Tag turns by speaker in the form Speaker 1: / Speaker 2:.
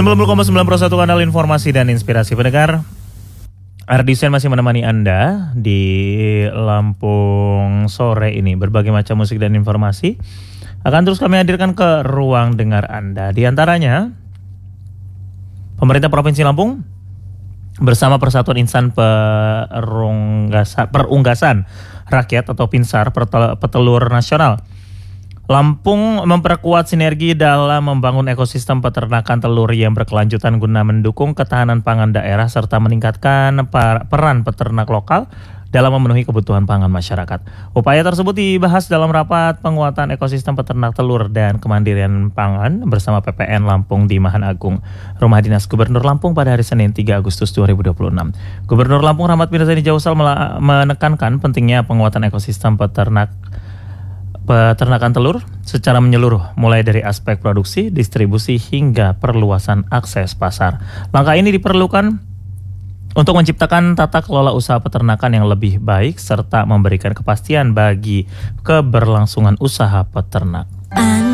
Speaker 1: 90,9 kanal informasi dan inspirasi pendengar. Ardisen masih menemani Anda di Lampung sore ini. Berbagai macam musik dan informasi akan terus kami hadirkan ke ruang dengar Anda. Di antaranya, pemerintah Provinsi Lampung bersama Persatuan Insan Perunggasan Rakyat atau Pinsar Petelur Nasional Lampung memperkuat sinergi dalam membangun ekosistem peternakan telur yang berkelanjutan guna mendukung ketahanan pangan daerah serta meningkatkan peran peternak lokal dalam memenuhi kebutuhan pangan masyarakat. Upaya tersebut dibahas dalam rapat penguatan ekosistem peternak telur dan kemandirian pangan bersama PPN Lampung di Mahan Agung, Rumah Dinas Gubernur Lampung pada hari Senin 3 Agustus 2026. Gubernur Lampung Rahmat Mirzani Jausal menekankan pentingnya penguatan ekosistem peternakan telur secara menyeluruh, mulai dari aspek produksi, distribusi, hingga perluasan akses pasar. Langkah ini diperlukan untuk menciptakan tata kelola usaha peternakan yang lebih baik serta memberikan kepastian bagi keberlangsungan usaha peternak.